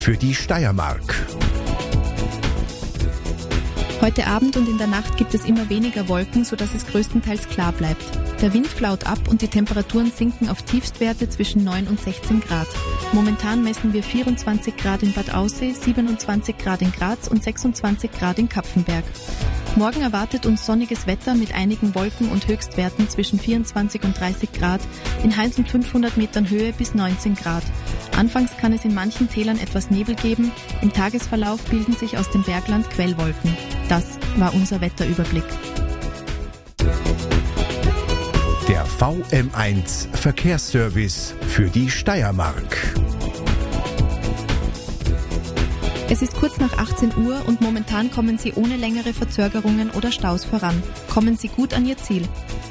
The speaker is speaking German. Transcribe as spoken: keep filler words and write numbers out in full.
für die Steiermark. Heute Abend und in der Nacht gibt es immer weniger Wolken, sodass es größtenteils klar bleibt. Der Wind flaut ab und die Temperaturen sinken auf Tiefstwerte zwischen neun und sechzehn Grad. Momentan messen wir vierundzwanzig Grad in Bad Aussee, siebenundzwanzig Grad in Graz und sechsundzwanzig Grad in Kapfenberg. Morgen erwartet uns sonniges Wetter mit einigen Wolken und Höchstwerten zwischen vierundzwanzig und dreißig Grad, in Hals und fünfhundert Metern Höhe bis neunzehn Grad. Anfangs kann es in manchen Tälern etwas Nebel geben, im Tagesverlauf bilden sich aus dem Bergland Quellwolken. Das war unser Wetterüberblick. Der V M eins Verkehrsservice für die Steiermark. Es ist kurz nach achtzehn Uhr und momentan kommen Sie ohne längere Verzögerungen oder Staus voran. Kommen Sie gut an Ihr Ziel.